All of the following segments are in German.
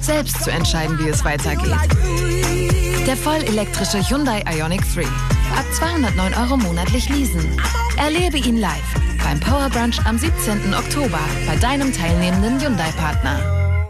selbst zu entscheiden, wie es weitergeht. Der vollelektrische Hyundai Ioniq 3. Ab 209 € monatlich leasen. Erlebe ihn live beim Power Brunch am 17. Oktober bei deinem teilnehmenden Hyundai-Partner.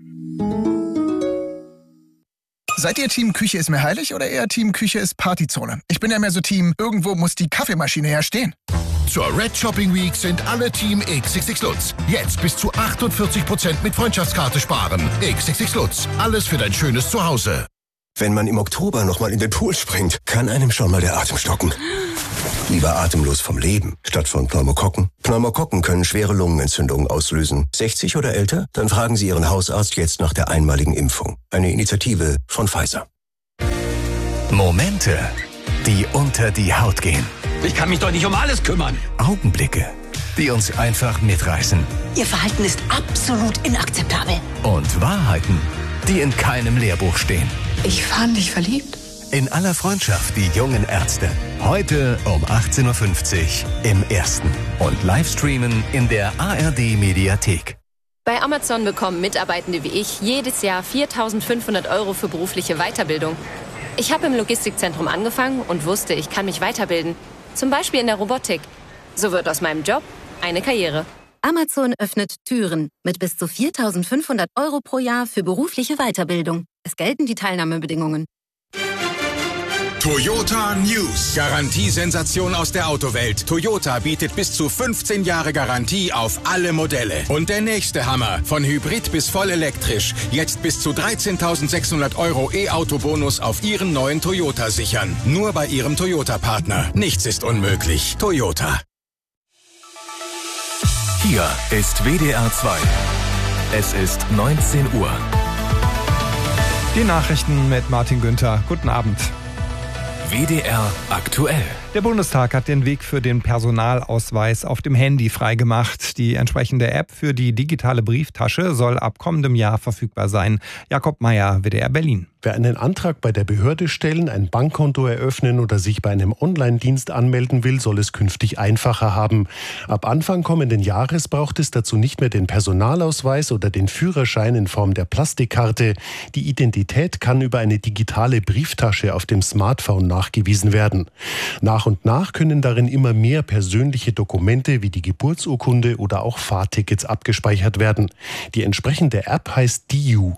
Seid ihr Team Küche ist mir heilig oder eher Team Küche ist Partyzone? Ich bin ja mehr so Team, irgendwo muss die Kaffeemaschine ja stehen. Zur Red Shopping Week sind alle Team XXX Lutz. Jetzt bis zu 48% mit Freundschaftskarte sparen. XXX Lutz. Alles für dein schönes Zuhause. Wenn man im Oktober nochmal in den Pool springt, kann einem schon mal der Atem stocken. Lieber atemlos vom Leben, statt von Pneumokokken. Pneumokokken können schwere Lungenentzündungen auslösen. 60 oder älter? Dann fragen Sie Ihren Hausarzt jetzt nach der einmaligen Impfung. Eine Initiative von Pfizer. Momente, die unter die Haut gehen. Ich kann mich doch nicht um alles kümmern. Augenblicke, die uns einfach mitreißen. Ihr Verhalten ist absolut inakzeptabel. Und Wahrheiten, die in keinem Lehrbuch stehen. Ich fand dich verliebt. In aller Freundschaft, die jungen Ärzte. Heute um 18.50 Uhr im Ersten. Und Livestreamen in der ARD-Mediathek. Bei Amazon bekommen Mitarbeitende wie ich jedes Jahr 4.500 € für berufliche Weiterbildung. Ich habe im Logistikzentrum angefangen und wusste, ich kann mich weiterbilden. Zum Beispiel in der Robotik. So wird aus meinem Job eine Karriere. Amazon öffnet Türen mit bis zu 4.500 € pro Jahr für berufliche Weiterbildung. Es gelten die Teilnahmebedingungen. Toyota News. Garantiesensation aus der Autowelt. Toyota bietet bis zu 15 Jahre Garantie auf alle Modelle. Und der nächste Hammer. Von Hybrid bis voll elektrisch. Jetzt bis zu 13.600 € E-Auto-Bonus auf Ihren neuen Toyota sichern. Nur bei Ihrem Toyota-Partner. Nichts ist unmöglich. Toyota. Hier ist WDR 2. Es ist 19 Uhr. Die Nachrichten mit Martin Günther. Guten Abend. WDR aktuell. Der Bundestag hat den Weg für den Personalausweis auf dem Handy freigemacht. Die entsprechende App für die digitale Brieftasche soll ab kommendem Jahr verfügbar sein. Jakob Meyer, WDR Berlin. Wer einen Antrag bei der Behörde stellen, ein Bankkonto eröffnen oder sich bei einem Online-Dienst anmelden will, soll es künftig einfacher haben. Ab Anfang kommenden Jahres braucht es dazu nicht mehr den Personalausweis oder den Führerschein in Form der Plastikkarte. Die Identität kann über eine digitale Brieftasche auf dem Smartphone nachgewiesen werden. Nach und nach können darin immer mehr persönliche Dokumente wie die Geburtsurkunde oder auch Fahrtickets abgespeichert werden. Die entsprechende App heißt DIU.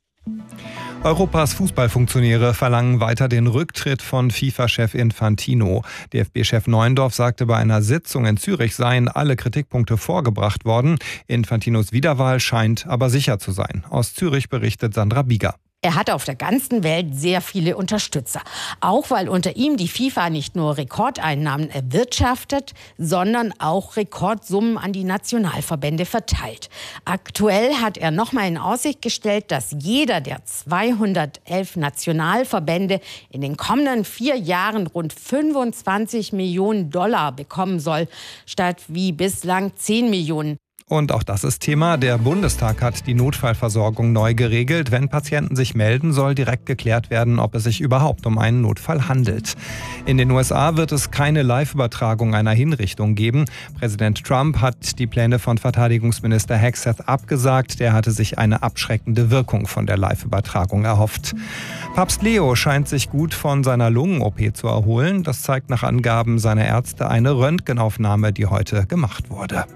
Europas Fußballfunktionäre verlangen weiter den Rücktritt von FIFA-Chef Infantino. DFB-Chef Neuendorf sagte, bei einer Sitzung in Zürich seien alle Kritikpunkte vorgebracht worden. Infantinos Wiederwahl scheint aber sicher zu sein. Aus Zürich berichtet Sandra Bieger. Er hat auf der ganzen Welt sehr viele Unterstützer. Auch weil unter ihm die FIFA nicht nur Rekordeinnahmen erwirtschaftet, sondern auch Rekordsummen an die Nationalverbände verteilt. Aktuell hat er nochmal in Aussicht gestellt, dass jeder der 211 Nationalverbände in den kommenden 4 Jahren rund 25 Millionen $ bekommen soll, statt wie bislang 10 Millionen. Und auch das ist Thema. Der Bundestag hat die Notfallversorgung neu geregelt. Wenn Patienten sich melden, soll direkt geklärt werden, ob es sich überhaupt um einen Notfall handelt. In den USA wird es keine Live-Übertragung einer Hinrichtung geben. Präsident Trump hat die Pläne von Verteidigungsminister Hegseth abgesagt. Der hatte sich eine abschreckende Wirkung von der Live-Übertragung erhofft. Papst Leo scheint sich gut von seiner Lungen-OP zu erholen. Das zeigt nach Angaben seiner Ärzte eine Röntgenaufnahme, die heute gemacht wurde.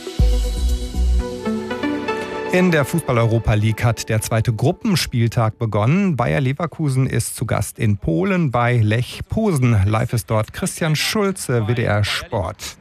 In der Fußball-Europa League hat der zweite Gruppenspieltag begonnen. Bayer Leverkusen ist zu Gast in Polen bei Lech Posen. Live ist dort Christian Schulze, WDR Sport.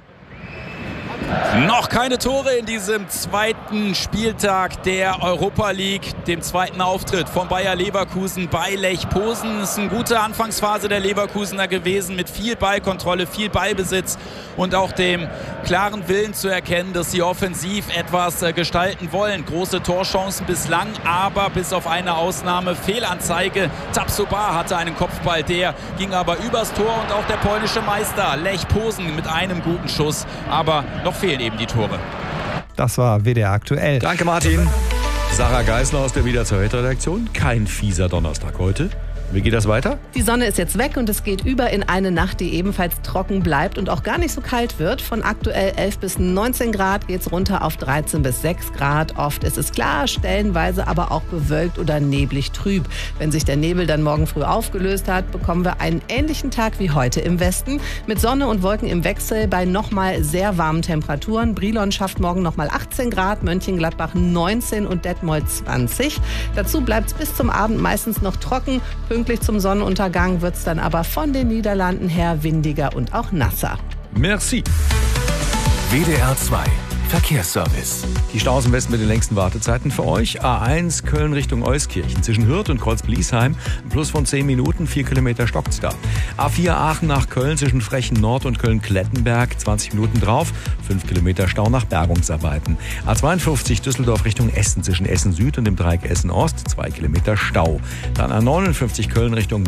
Noch keine Tore in diesem zweiten Spieltag der Europa League, dem zweiten Auftritt von Bayer Leverkusen bei Lech Posen. Es ist eine gute Anfangsphase der Leverkusener gewesen mit viel Ballkontrolle, viel Ballbesitz und auch dem klaren Willen zu erkennen, dass sie offensiv etwas gestalten wollen. Große Torchancen bislang, aber bis auf eine Ausnahme Fehlanzeige. Tabsoba hatte einen Kopfball, der ging aber übers Tor und auch der polnische Meister Lech Posen mit einem guten Schuss, aber noch fehlen eben die Tore. Das war WDR aktuell. Danke Martin. Sarah Geisler aus der Wieder zur Welt-Redaktion. Kein fieser Donnerstag heute. Wie geht das weiter? Die Sonne ist jetzt weg und es geht über in eine Nacht, die ebenfalls trocken bleibt und auch gar nicht so kalt wird. Von aktuell 11 bis 19 Grad geht es runter auf 13 bis 6 Grad. Oft ist es klar, stellenweise aber auch bewölkt oder neblig trüb. Wenn sich der Nebel dann morgen früh aufgelöst hat, bekommen wir einen ähnlichen Tag wie heute im Westen. Mit Sonne und Wolken im Wechsel bei nochmal sehr warmen Temperaturen. Brilon schafft morgen nochmal 18 Grad, Mönchengladbach 19 und Detmold 20. Dazu bleibt es bis zum Abend meistens noch trocken. Pünktlich zum Sonnenuntergang wird es dann aber von den Niederlanden her windiger und auch nasser. Merci. WDR 2 Verkehrsservice. Die Staus im Westen mit den längsten Wartezeiten für euch. A1 Köln Richtung Euskirchen. Zwischen Hürth und Kreuzbliesheim. Ein Plus von 10 Minuten, 4 Kilometer stockt's da. A4 Aachen nach Köln zwischen Frechen Nord und Köln-Klettenberg. 20 Minuten drauf. 5 Kilometer Stau nach Bergungsarbeiten. A52 Düsseldorf Richtung Essen. Zwischen Essen Süd und dem Dreieck Essen Ost. 2 Kilometer Stau. Dann A59 Köln Richtung